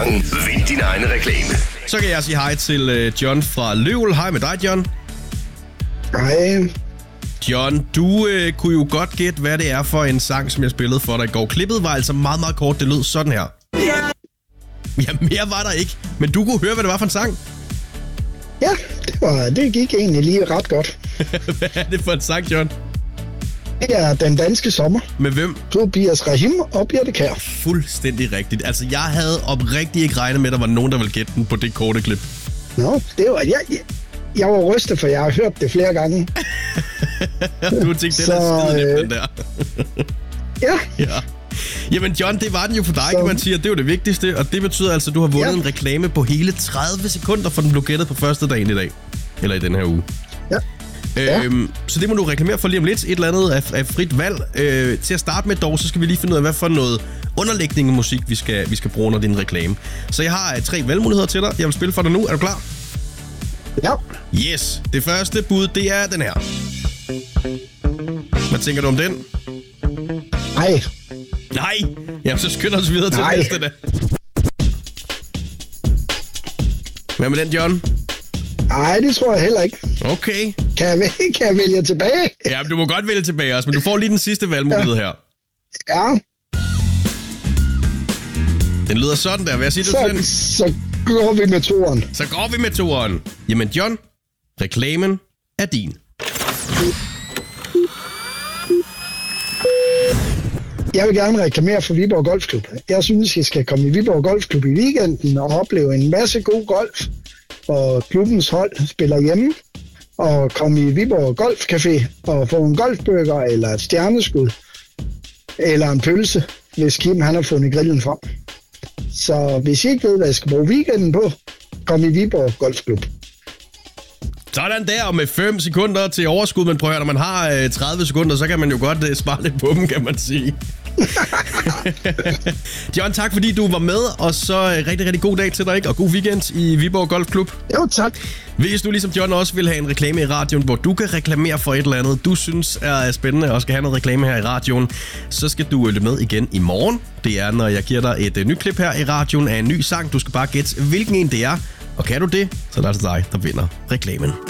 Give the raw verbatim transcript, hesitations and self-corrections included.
Vind din egen reklame. Så kan jeg sige hej til John fra Løvel. Hej med dig, John. Hej. John, du øh, kunne jo godt gætte, hvad det er for en sang, som jeg spillede for dig i går. Klippet var altså meget, meget kort. Det lød sådan her. Ja, mere var der ikke. Men du kunne høre, hvad det var for en sang. Ja, det, var, det gik egentlig lige ret godt. Hvad er det for en sang, John? Det er Den Danske Sommer. Med hvem? Tobias Rahim og Birte Kjær. Fuldstændig rigtigt. Altså, jeg havde oprigtigt ikke regnet med, at der var nogen, der ville gætte den på det korte klip. Nå, det var... Jeg, jeg, jeg var rystet, for jeg har hørt det flere gange. Du har tænkt, den er skide nemt, den der. Ja. Ja. Jamen John, det var den jo for dig, så... kan man sige, at det var det vigtigste, og det betyder altså, at du har vundet ja. en reklame på hele tredive sekunder, for den blev gættet på første dagen i dag. Eller i den her uge. Ja. Øhm, ja. Så det må du reklamere for lige om lidt. Et eller andet af, af frit valg. Øh, til at starte med dog, så skal vi lige finde ud af, hvad for noget underlægning musik, vi skal, vi skal bruge under din reklame. Så jeg har uh, tre valgmuligheder til dig. Jeg vil spille for dig nu. Er du klar? Ja. Yes. Det første bud, det er den her. Hvad tænker du om den? Nej. Nej. Jamen, så skynder os videre til Nej. næste da. Hvad med den, John? Nej, det tror jeg heller ikke. Okay. Kan jeg, vælge, kan jeg vælge tilbage? Ja, du må godt vælge tilbage også, men du får lige den sidste valgmulighed her. Ja. Den lyder sådan der. Vil jeg sige det så, til den? Så går vi med toeren. Så går vi med toeren. Jamen, John, reklamen er din. Jeg vil gerne reklamere for Viborg Golfklub. Jeg synes, I skal komme i Viborg Golfklub i weekenden og opleve en masse god golf, og klubbens hold spiller hjemme, og komme i Viborg Golfcafé og få en golfburger eller et stjerneskud, eller en pølse, hvis Kim han har fundet grillen frem. Så hvis I ikke ved, hvad jeg skal bruge weekenden på, kom i Viborg Golfklub. Sådan der, og med fem sekunder til overskud, men prøv at høre, når man har tredive sekunder, så kan man jo godt spare lidt på dem, kan man sige. John, tak fordi du var med, og så rigtig, rigtig god dag til dig, ikke? Og god weekend i Viborg Golfklub. Jo, tak. Hvis du ligesom John også vil have en reklame i radioen, hvor du kan reklamere for et eller andet, du synes er spændende og skal have noget reklame her i radioen, så skal du lytte med igen i morgen. Det er, når jeg giver dig et nyt klip her i radioen af en ny sang. Du skal bare gætte, hvilken en det er. Og kan du det, så er det altså dig, der vinder reklamen.